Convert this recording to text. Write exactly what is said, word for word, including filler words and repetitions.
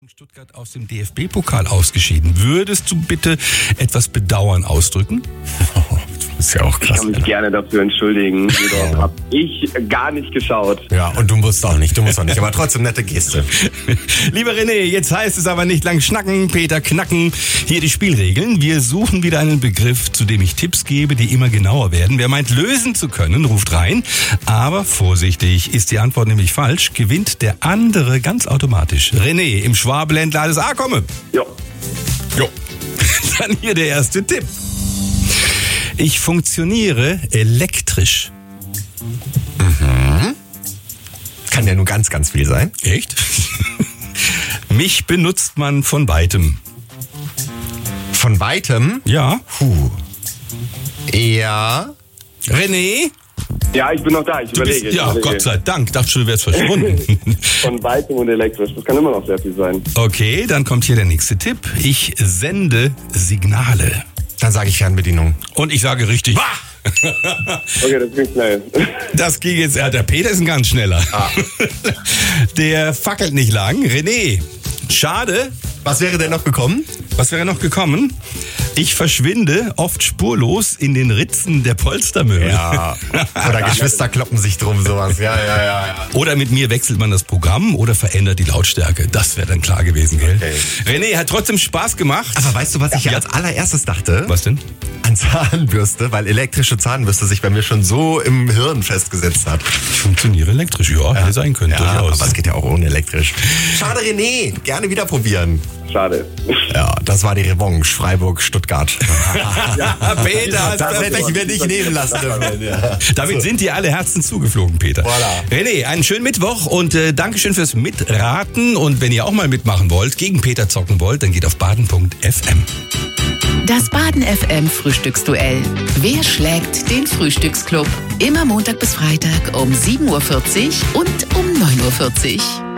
Stuttgart aus dem D F B-Pokal ausgeschieden. Würdest du bitte etwas Bedauern ausdrücken? Das ist ja auch krass. Ich kann mich gerne dafür entschuldigen. Jedoch habe ich gar nicht geschaut. Ja, und du musst auch nicht, du musst auch nicht, aber trotzdem nette Geste. Lieber René, jetzt heißt es aber nicht lang schnacken, Peter knacken. Hier die Spielregeln. Wir suchen wieder einen Begriff, zu dem ich Tipps gebe, die immer genauer werden. Wer meint, lösen zu können, ruft rein. Aber vorsichtig, ist die Antwort nämlich falsch, gewinnt der andere ganz automatisch. René, im Schwabeländler alles A komme. Ja. Jo. Dann hier der erste Tipp. Ich funktioniere elektrisch. Mhm. Kann ja nur ganz, ganz viel sein. Echt? Mich benutzt man von weitem. Von weitem? Ja. Puh. Ja. René? Ja, ich bin noch da, ich Du überlege. bist, ja, ich überlege. Gott sei Dank. Dachte schon, du wärst verschwunden. Von weitem und elektrisch, das kann immer noch sehr viel sein. Okay, dann kommt hier der nächste Tipp. Ich sende Signale. Dann sage ich Fernbedienung. Und ich sage richtig. Okay, das ging schnell. Das ging jetzt, ja, der Peter ist ein ganz schneller. Ah. Der fackelt nicht lang. René, schade. Was wäre denn noch gekommen? Was wäre noch gekommen? Ich verschwinde oft spurlos in den Ritzen der Polstermöbel. Ja. Oder Geschwister kloppen sich drum, sowas. Ja, ja, ja, ja. Oder mit mir wechselt man das Programm oder verändert die Lautstärke. Das wäre dann klar gewesen, gell? Okay. René, hat trotzdem Spaß gemacht. Aber weißt du, was ich ja als allererstes dachte? Was denn? An Zahnbürste, weil elektrische Zahnbürste sich bei mir schon so im Hirn festgesetzt hat. Ich funktioniere elektrisch, ja, hätte sein können, Ja, durchaus. aber es geht ja auch ohne elektrisch. Schade, René. Gerne wieder probieren. Schade. Ja, das war die Revanche. Freiburg, Stuttgart. Ja, Peter, Das hätte ich mir nicht nehmen lassen. Ja. damit sind dir alle Herzen zugeflogen, Peter. Voilà. René, einen schönen Mittwoch und äh, Dankeschön fürs Mitraten. Und wenn ihr auch mal mitmachen wollt, gegen Peter zocken wollt, dann geht auf baden punkt f m. Das Baden F M Frühstücksduell. Wer schlägt den Frühstücksclub? Immer Montag bis Freitag um sieben Uhr vierzig und um neun Uhr vierzig.